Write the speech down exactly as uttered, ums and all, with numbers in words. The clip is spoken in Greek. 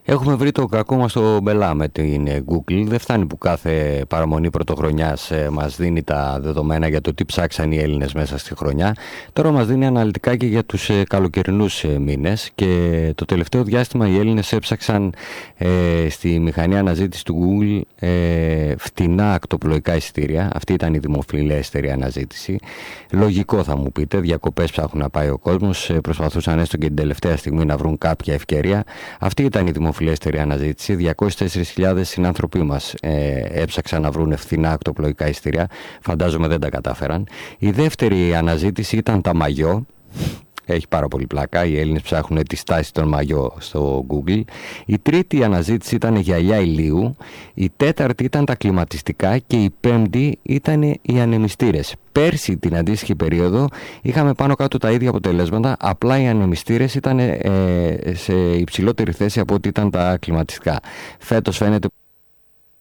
Έχουμε βρει το κακό μας στο μπελά με την Google. Δεν φτάνει που κάθε παραμονή πρωτοχρονιάς μας δίνει τα δεδομένα για το τι ψάξαν οι Έλληνες μέσα στη χρονιά. Τώρα μας δίνει αναλυτικά και για τους καλοκαιρινούς μήνες. Και το τελευταίο διάστημα οι Έλληνες έψαξαν ε, στη μηχανή αναζήτηση του Google ε, φτηνά ακτοπλοϊκά εισιτήρια. Αυτή ήταν η δημοφιλέστερη αναζήτηση. Λογικό θα μου πείτε, διακοπές ψάχνουν να πάει ο κόσμος. Προσπαθούσαν έστω και την τελευταία στιγμή να βρουν κάποια ευκαιρία. Αυτή ήταν η δημοφιλέστερη αναζήτηση. διακόσιες τέσσερις χιλιάδες συνάνθρωποι μας ε, έψαξαν να βρουν φθηνά ακτοπλοϊκά εισιτήρια. Φαντάζομαι δεν τα κατάφεραν. Η δεύτερη αναζήτηση ήταν τα μαγιό. Έχει πάρα πολύ πλάκα. Οι Έλληνες ψάχνουν τη στάση των μαγιό στο Google. Η τρίτη αναζήτηση ήταν γυαλιά ηλίου. Η τέταρτη ήταν τα κλιματιστικά. Και η πέμπτη ήταν οι ανεμιστήρες. Πέρσι την αντίστοιχη περίοδο είχαμε πάνω κάτω τα ίδια αποτελέσματα. Απλά οι ανεμιστήρες ήταν ε, σε υψηλότερη θέση από ό,τι ήταν τα κλιματιστικά. Φέτος φαίνεται